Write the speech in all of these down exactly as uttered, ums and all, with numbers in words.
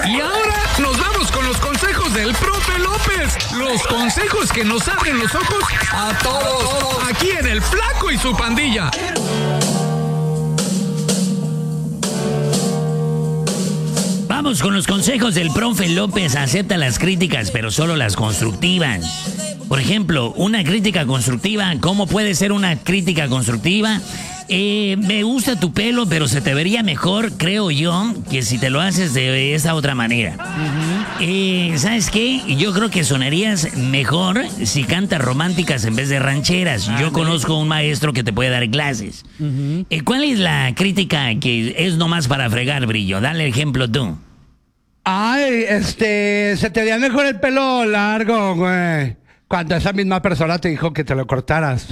Y ahora nos vamos con los consejos del profe López. Los consejos que nos abren los ojos a todos. Aquí en El Flaco y su pandilla. Vamos con los consejos del profe López. Acepta las críticas, pero solo las constructivas. Por ejemplo, una crítica constructiva. ¿Cómo puede ser una crítica constructiva? Eh, me gusta tu pelo, pero se te vería mejor, creo yo, que si te lo haces de esa otra manera. Uh-huh. eh, ¿Sabes qué? Yo creo que sonarías mejor si cantas románticas en vez de rancheras. Ah, yo conozco un maestro que te puede dar clases. Uh-huh. eh, ¿Cuál es la crítica que es nomás para fregar, Brillo? Dale ejemplo tú. Ay, este, se te veía mejor el pelo largo, güey. Cuando esa misma persona te dijo que te lo cortaras.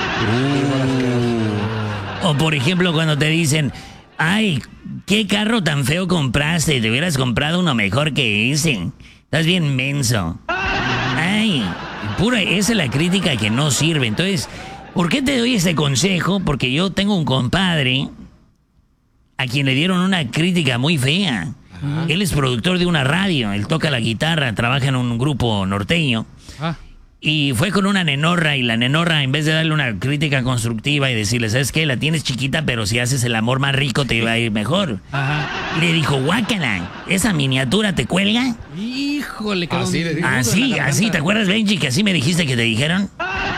Uh. O por ejemplo cuando te dicen, ay, qué carro tan feo compraste, te hubieras comprado uno mejor que ese. Estás bien menso. Ay, pura, esa es la crítica que no sirve. Entonces, ¿por qué te doy ese consejo? Porque yo tengo un compadre a quien le dieron una crítica muy fea. Ajá. Él es productor de una radio, él toca la guitarra, trabaja en un grupo norteño. Ah. Y fue con una nenorra, y la nenorra, en vez de darle una crítica constructiva y decirle, ¿sabes qué? La tienes chiquita, pero si haces el amor más rico te va a ir mejor. Ajá. Le dijo, guácala, ¿esa miniatura te cuelga? Híjole, cabrón. Así, le dijo, así, así, ¿te acuerdas, Benji, que así me dijiste que te dijeron?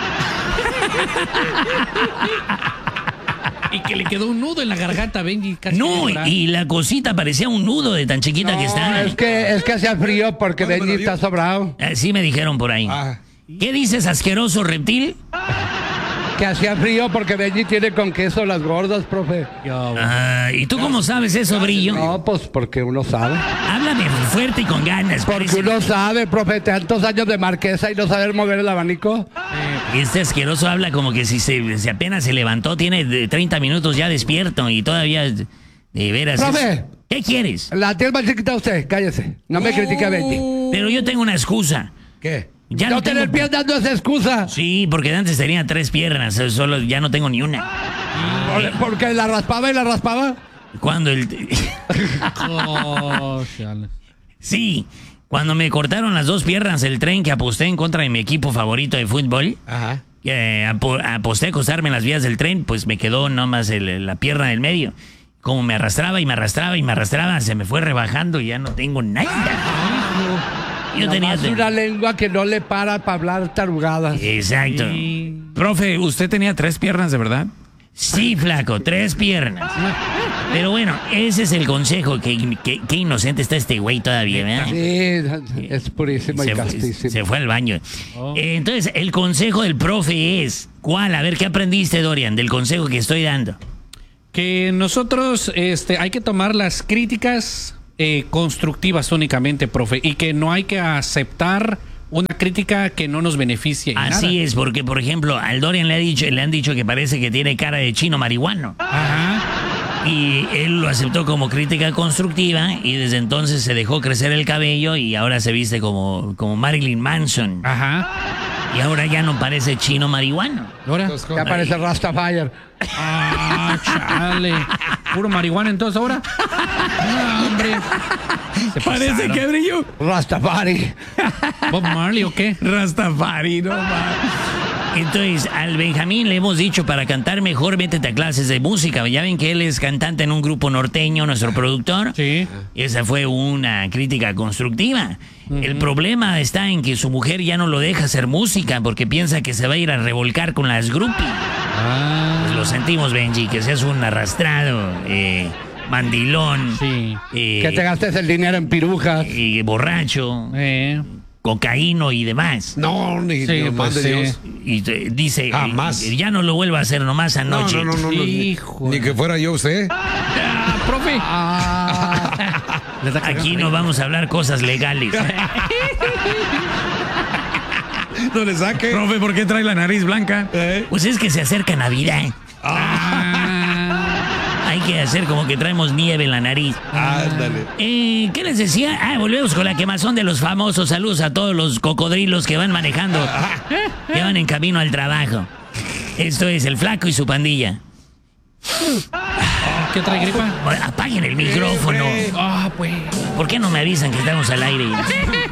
Y que le quedó un nudo en la garganta, Benji. Casi no, y la cosita parecía un nudo de tan chiquita no, que está. Es que, es que hacía frío porque Benji está sobrado. Así me dijeron por ahí. Ah. ¿Qué dices, asqueroso reptil? Que hacía frío porque Benji tiene con queso las gordas, profe. Ah, ¿y tú cómo sabes eso, Brillo? No, pues porque uno sabe. Háblame fuerte y con ganas. Porque parece... uno sabe, profe, tantos años de marquesa y no saber mover el abanico. Este asqueroso habla como que si, se, si apenas se levantó, tiene treinta minutos ya despierto y todavía, de veras... ¡Profe! Es... ¿Qué quieres? La tiene más chiquita usted, cállese. No me critique a Benji. Pero yo tengo una excusa. ¿Qué? Ya no, no tener tengo... piernas no es excusa. Sí, porque antes tenía tres piernas, solo ya no tengo ni una. ¿Por, ¿Porque la raspaba y la raspaba? Cuando el... oh, sí, cuando me cortaron las dos piernas del tren que aposté en contra de mi equipo favorito de fútbol. Ajá. Eh, ap aposté a acostarme en las vías del tren, pues me quedó nomás el, la pierna del medio. Como me arrastraba y me arrastraba y me arrastraba, se me fue rebajando y ya no tengo nada. Yo tenía una lengua que no le para para hablar tarugadas. Exacto. Y... Profe, ¿usted tenía tres piernas de verdad? Sí, flaco, tres piernas. Pero bueno, ese es el consejo. Que, que, que inocente está este güey todavía, ¿verdad? Sí, es purísimo se, y castísimo. Se fue al baño. Oh. Eh, entonces, el consejo del profe es, ¿cuál? A ver, ¿qué aprendiste, Dorian, del consejo que estoy dando? Que nosotros este, hay que tomar las críticas... Eh, constructivas únicamente, profe, y que no hay que aceptar una crítica que no nos beneficie. Así nada. es, porque por ejemplo, al Dorian le, ha dicho, le han dicho que parece que tiene cara de chino marihuano. Ajá. Y él lo aceptó como crítica constructiva y desde entonces se dejó crecer el cabello y ahora se viste como, como Marilyn Manson. Ajá. Y ahora ya no parece chino marihuano. ¿Ahora? Ya parece Rastafari. Ah, chale. ¿Puro marihuana entonces ahora? No, hombre. Se parece que, Brillo. Rastafari. ¿Bob Marley o qué? Rastafari, no más. Entonces, al Benjamín le hemos dicho, para cantar mejor, métete a clases de música. Ya ven que él es cantante en un grupo norteño, nuestro productor. Sí. Esa fue una crítica constructiva. Uh-huh. El problema está en que su mujer ya no lo deja hacer música porque piensa que se va a ir a revolcar con las groupies. Ah. Pues lo sentimos, Benji, que seas un arrastrado, eh, mandilón. Sí. Eh, que te gastes el dinero en pirujas. Y borracho. Eh. Cocaíno y demás. No, ni sí, más pues, de sí. Dios. Y te, dice, jamás. Eh, ya no lo vuelva a hacer nomás anoche. No, no, no, no, no ni, ni que fuera yo usted. Ah, profe. Ah. Aquí no vamos a hablar cosas legales. No le saque. Profe, ¿por qué trae la nariz blanca? ¿Eh? Pues es que se acerca Navidad. Ah. Hay que hacer como que traemos nieve en la nariz. Ándale. Eh, ¿Qué les decía? Ah, volvemos con la quemazón de los famosos. Saludos a todos los cocodrilos que van manejando, que van en camino al trabajo. Esto es El Flaco y su pandilla. ¿Qué trae gripa? Apaguen el micrófono. Ah, pues. ¿Por qué no me avisan que estamos al aire?